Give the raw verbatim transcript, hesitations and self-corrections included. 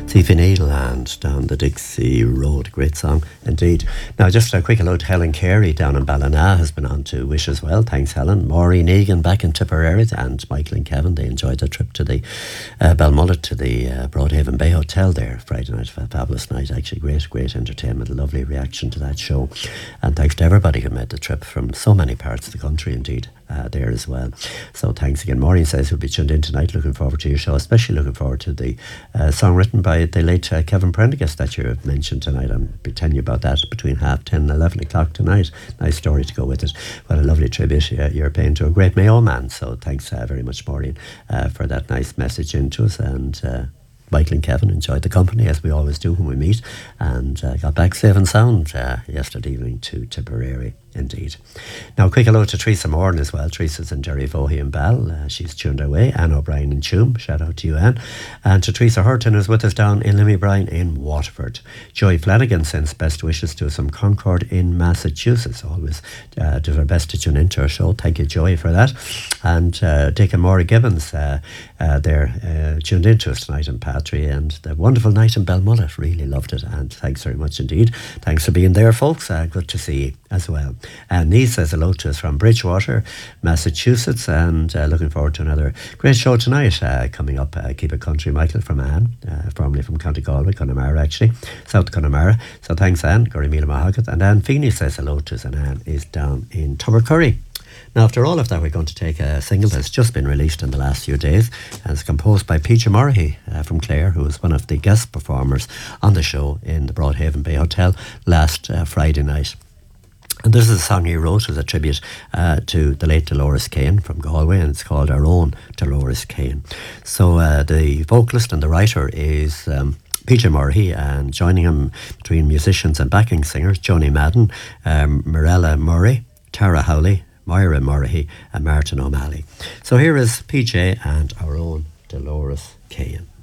Stephen Neal down the Dixie Road. Great song indeed. Now, just a quick hello to Helen Carey down in Ballina has been on to wish as well. Thanks, Helen. Maureen Egan back in Tipperary, and Michael and Kevin, they enjoyed their trip to the uh, Balmullet to the uh, Broadhaven Bay Hotel there Friday night. A fabulous night, actually. Great, great entertainment. A lovely reaction to that show. And thanks to everybody who made the trip from so many parts of the country indeed. Uh, there as well. So thanks again. Maureen says he'll be tuned in tonight. Looking forward to your show, especially looking forward to the uh, song written by the late uh, Kevin Prendergast that you have mentioned tonight. I'll be telling you about that between half ten and eleven o'clock tonight. Nice story to go with it. What a lovely tribute uh, you're paying to a great Mayo man. So thanks uh, very much, Maureen, uh, for that nice message into us. And uh, Michael and Kevin enjoyed the company, as we always do when we meet, and uh, got back safe and sound uh, yesterday evening to Tipperary, indeed. Now, a quick hello to Teresa Moran as well. Teresa's in Jerry Vohey and Bell. Uh, she's tuned our way. Anne O'Brien in Tuam. Shout out to you, Anne. And to Teresa Hurton, who's with us down in Limmy Bryan in Waterford. Joy Flanagan sends best wishes to us from Concord in Massachusetts. Always uh, does her best to tune into our show. Thank you, Joy, for that. And uh, Dick and Maura Gibbons, uh, uh, they're uh, tuned into us tonight in Patry, and the wonderful night in Balmullet. Really loved it, and thanks very much indeed. Thanks for being there, folks. Uh, good to see you as well. And Niamh says hello to us from Bridgewater, Massachusetts, and uh, looking forward to another great show tonight uh, coming up. Uh, Keep It Country, Michael from Anne, uh, formerly from County Galway, Connemara actually, South Connemara. So thanks, Anne. Gary Mila Mahagat. And Anne Feeney says hello to us, and Anne is down in Tubbercurry. Now, after all of that, we're going to take a single that's just been released in the last few days, and it's composed by Peter Murray uh, from Clare, who was one of the guest performers on the show in the Broadhaven Bay Hotel last uh, Friday night. And this is a song he wrote as a tribute uh, to the late Dolores Kane from Galway, and it's called Our Own Dolores Kane. So uh, the vocalist and the writer is Um, Peter Murray, and joining him between musicians and backing singers, Joni Madden, um, Mirella Murray, Tara Howley, Myra Murray and Martin O'Malley. So here is P J and Our Own Dolores Kane.